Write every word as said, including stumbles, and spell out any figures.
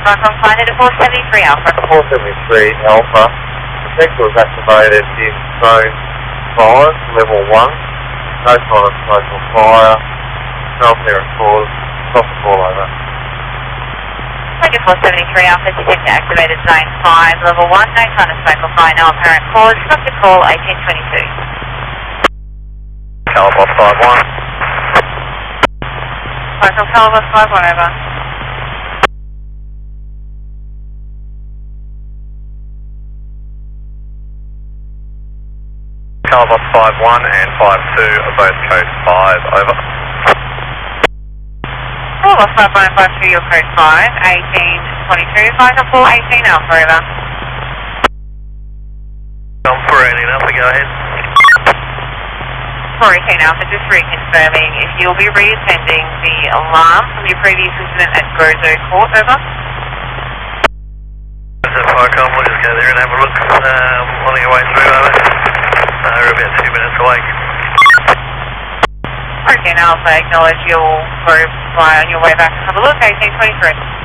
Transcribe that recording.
Cyclone flight at four seventy-three Alpha. four seventy-three Alpha. Detector was activated in zone five, level one. No sign of smoke or fire. No apparent cause. Stop the call over. four seventy-three Alpha, detector activated zone five, level one. No sign of smoke or fire, no apparent cause. Stop the call eighteen twenty-two. Calibre five one. Cyclone Calibre five one, over. Calibre five one and five two are both code five, over. Calibre five one and five two, your code five, eighteen twenty-two. Cyclone call eighteen Alpha, over. I'm for eighteen Alpha, go ahead. For eighteen Alpha, just reconfirming if you'll be reattending the alarm from your previous incident at Grozo Court, over. So Firecom, we'll just go there and have a look um, on your way through, over. Uh, we're about two minutes away. eighteen Alpha, acknowledge your group fly on your way back. Have a look, eighteen twenty-three.